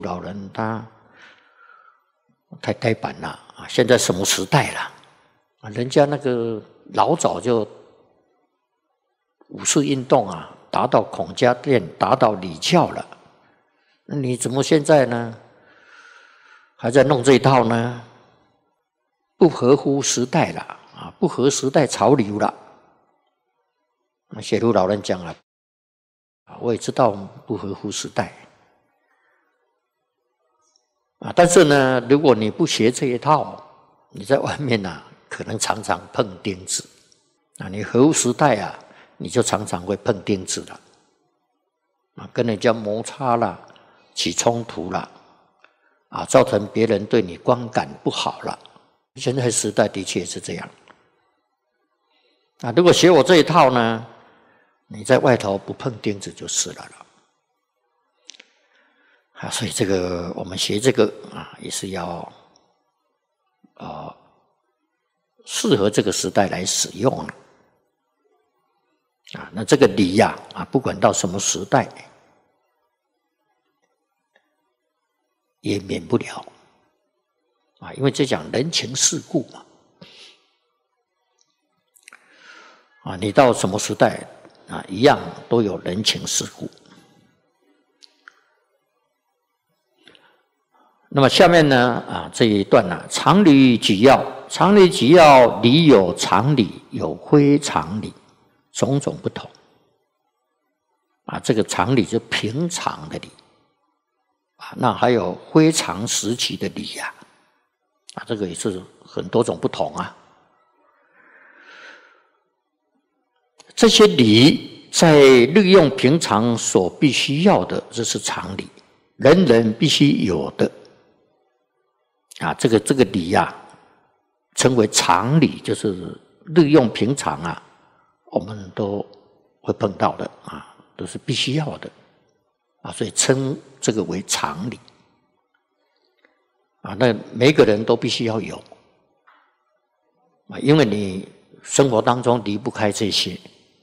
老人他太呆板了啊！现在什么时代了啊？人家那个老早就五四运动啊，达到孔家店，达到礼教了。那你怎么现在呢？还在弄这一套呢？不合乎时代了啊！不合时代潮流了。那写如老人讲了，我也知道不合乎时代啊，但是呢，如果你不学这一套，你在外面啊，可能常常碰钉子啊。你合乎时代啊，你就常常会碰钉子了啊，跟人家摩擦了，起冲突了啊，造成别人对你观感不好了。现在时代的确是这样啊。如果学我这一套呢，你在外头不碰钉子就是了啊。所以这个我们学这个啊，也是要适合这个时代来使用啊。那这个礼呀啊，不管到什么时代，也免不了啊，因为这讲人情世故嘛啊，你到什么时代啊，一样都有人情世故。那么下面呢啊，这一段呢，常理举要，常理举要，理有常理，有非常理，种种不同啊。这个常理就平常的理啊，那还有非常时期的理呀啊，这个也是很多种不同啊。这些理在日用平常所必须要的，这是常理，人人必须有的。啊，这个理呀，称为常理，就是日用平常啊，我们都会碰到的啊，都是必须要的啊，所以称这个为常理啊。那每个人都必须要有啊，因为你生活当中离不开这些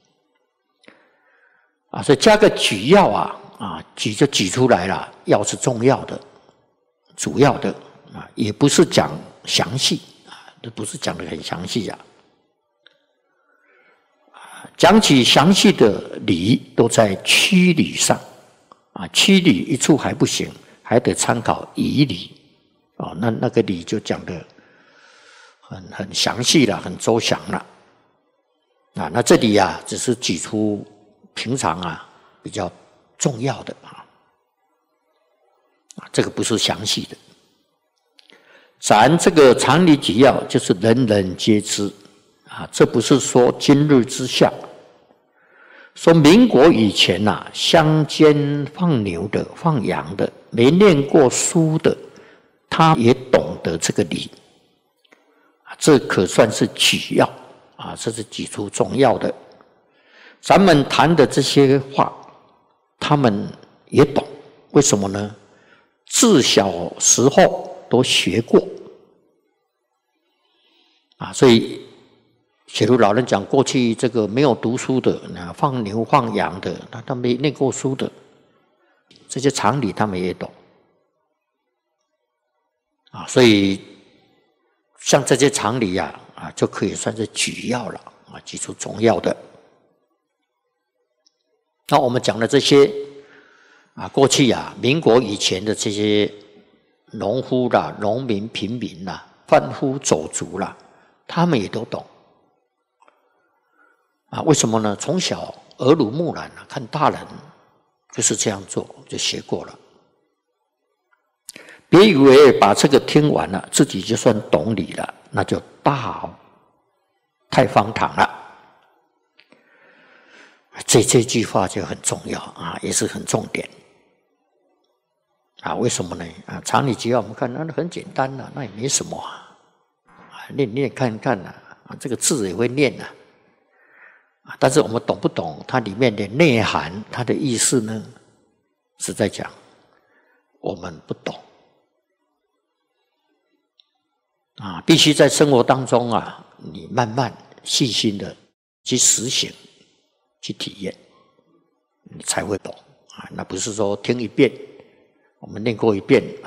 啊，所以加个举要啊，举就举出来了，要是重要的、主要的。啊，也不是讲详细啊，这不是讲得很详细啊。讲起详细的理，都在曲理上啊。曲理一处还不行，还得参考仪理哦。那个理就讲得很详细了，很周详了啊。那这里啊，只是举出平常啊比较重要的啊，这个不是详细的。咱这个常理举要就是人人皆知啊，这不是说今日之下，说民国以前乡间放牛的、放羊的，没念过书的，他也懂得这个理，这可算是举要啊，这是举出重要的。咱们谈的这些话，他们也懂，为什么呢？自小时候都学过啊，所以写如老人讲，过去这个没有读书的，放牛放羊的，他没念过书的，这些常理他们也懂啊，所以像这些常理啊，就可以算是举要了啊，举出重要的。那我们讲的这些啊，过去民国以前的这些农夫啦、农民、平民啦、贩夫走卒啦，他们也都懂啊。为什么呢？从小耳濡目染看大人就是这样做，就学过了。别以为把这个听完了，自己就算懂理了，那就太荒唐了。这句话就很重要啊，也是很重点啊。为什么呢？啊，常理举要我们看那很简单那也没什么念看看这个字也会念但是我们懂不懂它里面的内涵，它的意思呢？实在讲，我们不懂啊，必须在生活当中你慢慢细心的去实行。去体验，你才会懂啊！那不是说听一遍我们念过一遍